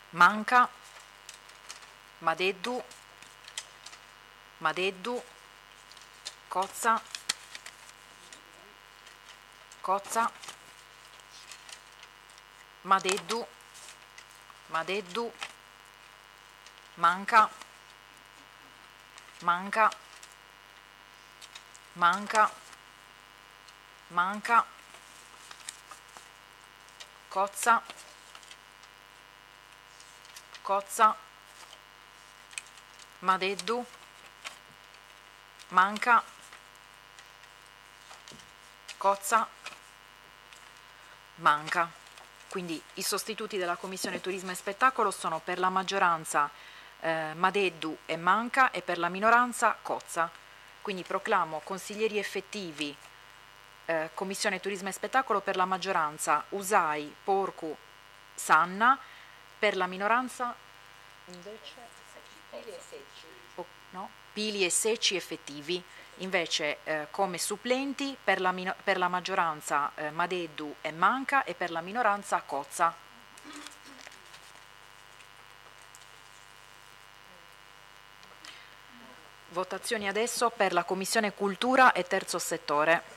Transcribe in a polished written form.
Manca, Madeddu, Cozza, Madeddu, Manca, Cozza, Madeddu, Manca, Cozza, Manca. Quindi i sostituti della Commissione Turismo e Spettacolo sono per la maggioranza Madeddu e Manca e per la minoranza Cozza. Quindi proclamo consiglieri effettivi Commissione Turismo e Spettacolo per la maggioranza Usai, Porcu, Sanna, per la minoranza invece Pili e Secci effettivi. Invece come supplenti per la maggioranza Madeddu e Manca e per la minoranza Cozza. Votazioni adesso per la Commissione Cultura e Terzo Settore.